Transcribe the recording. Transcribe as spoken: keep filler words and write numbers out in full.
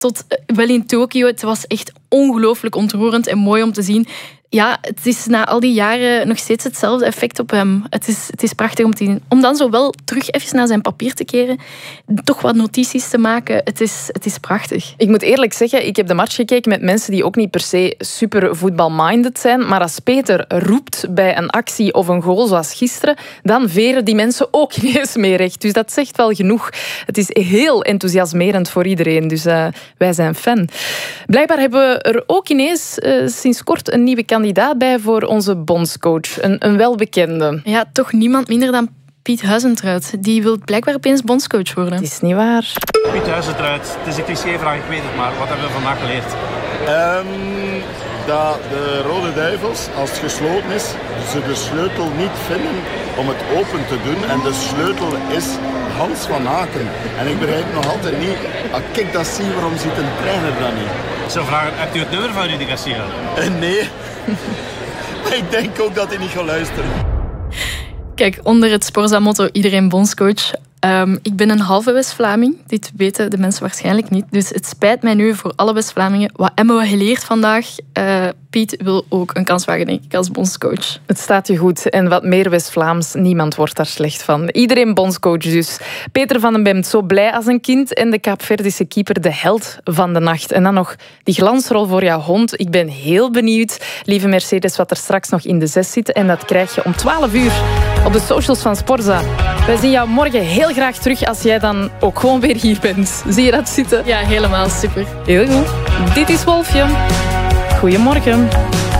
tot wel in Tokio. Het was echt ongelooflijk ontroerend en mooi om te zien. Ja, het is na al die jaren nog steeds hetzelfde effect op hem. Het is, het is prachtig om te zien. Om dan zo wel terug even naar zijn papier te keren. Toch wat notities te maken. Het is, het is prachtig. Ik moet eerlijk zeggen, ik heb de match gekeken met mensen die ook niet per se super voetbalminded zijn. Maar als Peter roept bij een actie of een goal zoals gisteren, dan veren die mensen ook ineens mee recht. Dus dat zegt wel genoeg. Het is heel enthousiasmerend voor iedereen. Dus uh, wij zijn fan. Blijkbaar hebben we er ook ineens uh, sinds kort een nieuwe kandidaat bij voor onze bondscoach. Een, een welbekende. Ja, toch niemand minder dan Piet Huizentruid. Die wil blijkbaar opeens bondscoach worden. Het is niet waar. Piet Huizentruid, het is een clichévraag, ik weet het, maar wat hebben we vandaag geleerd? Um, dat de Rode Duivels, als het gesloten is, ze de sleutel niet vinden om het open te doen. En de sleutel is Hans van Aken. En ik begrijp nog altijd niet, als ik dat zie, waarom ziet een trainer dat niet? Ik zou vragen, hebt u het nummer van Rudi Garcia? Uh, nee. Maar ik denk ook dat hij niet gaat luisteren. Kijk, onder het Sporza-motto iedereen bondscoach. Um, ik ben een halve West-Vlaming. Dit weten de mensen waarschijnlijk niet. Dus het spijt mij nu voor alle West-Vlamingen. Wat hebben we geleerd vandaag? Uh, Piet wil ook een kans wagen, denk ik, als bondscoach. Het staat je goed. En wat meer West-Vlaams, niemand wordt daar slecht van. Iedereen bondscoach dus. Peter van den Bemt, zo blij als een kind. En de Kaapverdische keeper, de held van de nacht. En dan nog die glansrol voor jouw hond. Ik ben heel benieuwd, lieve Mercedes, wat er straks nog in de zes zit. En dat krijg je om twaalf uur op de socials van Sporza. Wij zien jou morgen heel graag terug als jij dan ook gewoon weer hier bent. Zie je dat zitten? Ja, helemaal super. Heel goed. Dit is Wolfje. Goedemorgen.